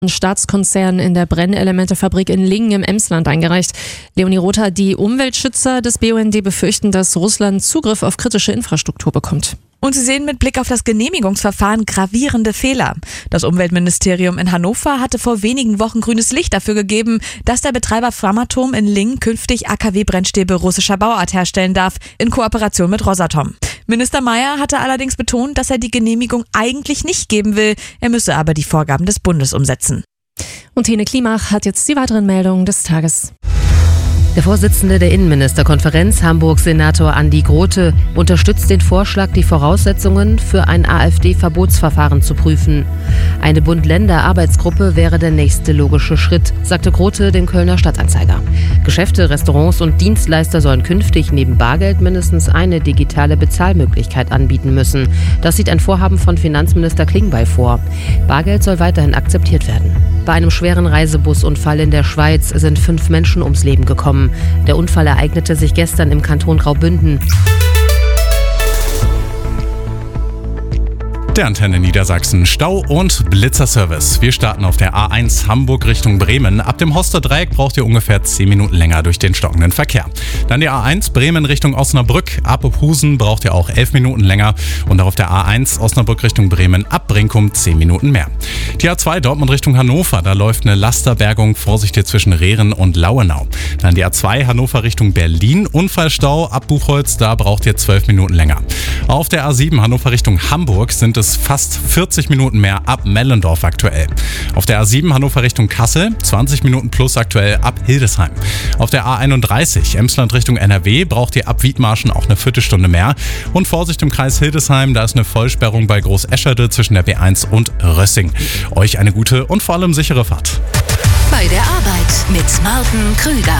Staatskonzern in der Brennelementefabrik in Lingen im Emsland eingereicht. Leonie Rother, die Umweltschützer des BUND befürchten, dass Russland Zugriff auf kritische Infrastruktur bekommt. Und sie sehen mit Blick auf das Genehmigungsverfahren gravierende Fehler. Das Umweltministerium in Hannover hatte vor wenigen Wochen grünes Licht dafür gegeben, dass der Betreiber Framatome in Lingen künftig AKW-Brennstäbe russischer Bauart herstellen darf, in Kooperation mit Rosatom. Minister Mayer hatte allerdings betont, dass er die Genehmigung eigentlich nicht geben will. Er müsse aber die Vorgaben des Bundes umsetzen. Und Hene Klimach hat jetzt die weiteren Meldungen des Tages. Der Vorsitzende der Innenministerkonferenz, Hamburg-Senator Andi Grote, unterstützt den Vorschlag, die Voraussetzungen für ein AfD-Verbotsverfahren zu prüfen. Eine Bund-Länder-Arbeitsgruppe wäre der nächste logische Schritt, sagte Grote dem Kölner Stadtanzeiger. Geschäfte, Restaurants und Dienstleister sollen künftig neben Bargeld mindestens eine digitale Bezahlmöglichkeit anbieten müssen. Das sieht ein Vorhaben von Finanzminister Klingbeil vor. Bargeld soll weiterhin akzeptiert werden. Bei einem schweren Reisebusunfall in der Schweiz sind 5 Menschen ums Leben gekommen. Der Unfall ereignete sich gestern im Kanton Graubünden. Der Antenne Niedersachsen Stau- und Blitzerservice. Wir starten auf der A1 Hamburg Richtung Bremen. Ab dem Hoster-Dreieck braucht ihr ungefähr 10 Minuten länger durch den stockenden Verkehr. Dann die A1 Bremen Richtung Osnabrück. Ab Ophusen braucht ihr auch 11 Minuten länger. Und auch auf der A1 Osnabrück Richtung Bremen ab Brinkum 10 Minuten mehr. Die A2 Dortmund Richtung Hannover. Da läuft eine Lasterbergung. Vorsicht hier zwischen Rehren und Lauenau. Dann die A2 Hannover Richtung Berlin. Unfallstau ab Buchholz. Da braucht ihr 12 Minuten länger. Auf der A7 Hannover Richtung Hamburg sind es fast 40 Minuten mehr ab Mellendorf aktuell. Auf der A7 Hannover Richtung Kassel 20 Minuten plus aktuell ab Hildesheim. Auf der A31 Emsland Richtung NRW braucht ihr ab Wiedmarschen auch eine Viertelstunde mehr. Und Vorsicht im Kreis Hildesheim, da ist eine Vollsperrung bei Großeschede zwischen der B1 und Rössing. Euch eine gute und vor allem sichere Fahrt. Bei der Arbeit mit Martin Krüger.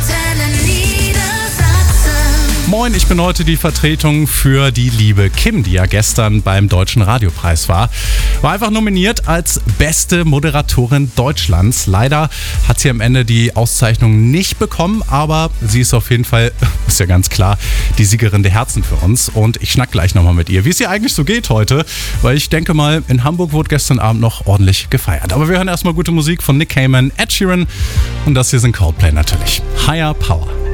Moin, ich bin heute die Vertretung für die liebe Kim, die ja gestern beim Deutschen Radiopreis war. War einfach nominiert als beste Moderatorin Deutschlands. Leider hat sie am Ende die Auszeichnung nicht bekommen, aber sie ist auf jeden Fall, ist ja ganz klar, die Siegerin der Herzen für uns. Und ich schnack gleich nochmal mit ihr, wie es ihr eigentlich so geht heute, weil ich denke mal, in Hamburg wurde gestern Abend noch ordentlich gefeiert. Aber wir hören erstmal gute Musik von Nick Cayman, Ed Sheeran und das hier sind Coldplay natürlich. Higher Power.